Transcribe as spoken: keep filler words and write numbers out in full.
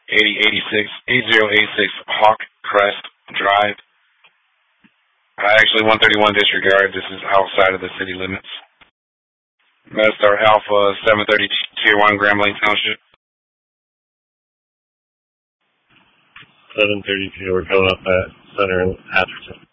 eighty eighty-six, eighty eighty-six Hawk Crest Drive. Uh, actually, one thirty-one disregard. This is outside of the city limits. Metastar Alpha, seven thirty Tier one, Grand Lake Township. seven thirty-two, we're coming up at Center in Atherton.